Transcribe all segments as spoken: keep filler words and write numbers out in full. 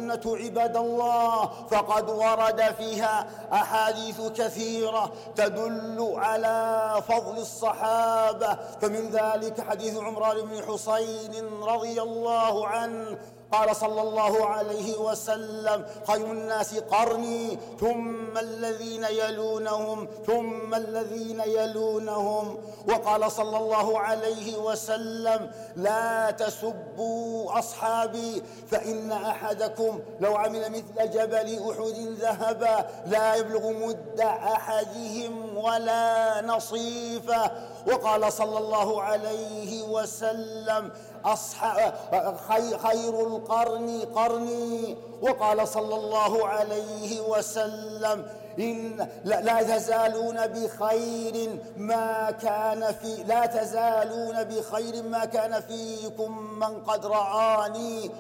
السنة عباد الله فقد ورد فيها أحاديث كثيرة تدل على فضل الصحابة، فمن ذلك حديث عمران بن حسين رضي الله عنه قال صلى الله عليه وسلم: خير الناس قرني ثم الذين يلونهم ثم الذين يلونهم. وقال صلى الله عليه وسلم: لا تسبوا أصحابي فإن أحدكم لو عمل مثل جبل أحد ذهبا لا يبلغ مد أحدهم ولا نصيفه. وقال صلى الله عليه وسلم: أصحاب خير القرن قرني. وقال صلى الله عليه وسلم: إن لا تزالون بخير ما كان في لا تزالون بخير ما كان فيكم من قد رآني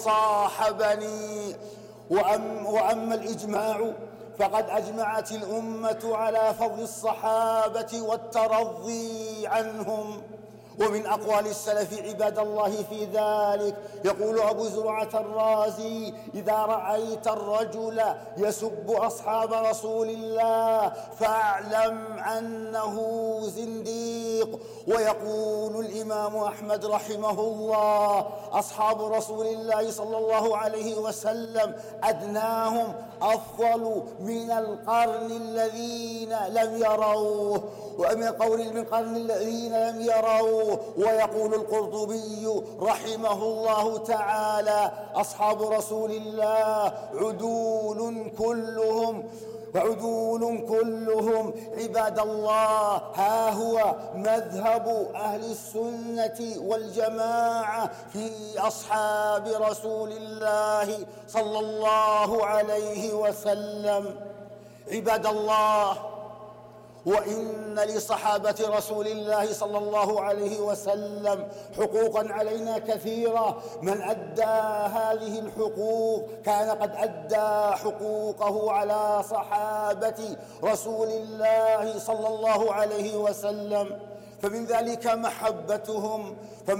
وصاحبني. وأم وأما الإجماع فقد أجمعت الأمة على فضل الصحابة والترضي عنهم. ومن أقوال السلف عباد الله في ذلك يقول أبو زرعة الرازي: إذا رأيت الرجل يسب أصحاب رسول الله فاعلم أنه زنديق. ويقول الإمام أحمد رحمه الله: أصحاب رسول الله صلى الله عليه وسلم أدناهم أفضل من القرن الذين لم يروه، ومن قول من قرن الذين لم يروه. ويقول القرطبي رحمه الله تعالى: أصحاب رسول الله عدول كلهم وعدول كلهم. عباد الله، ها هو مذهب أهل السنة والجماعة في أصحاب رسول الله صلى الله عليه وسلم. عباد الله، وإن لصحابة رسول الله صلى الله عليه وسلم حقوقا علينا كثيرة، من أدى هذه الحقوق كان قد أدى حقوقه على صحابة رسول الله صلى الله عليه وسلم، فمن ذلك محبتهم.